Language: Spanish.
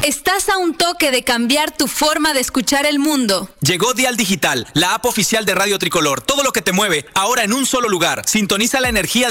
Estás a un toque de cambiar tu forma de escuchar el mundo. Llegó Dial Digital, la app oficial de Radio Tricolor. Todo lo que te mueve, ahora en un solo lugar. Sintoniza la energía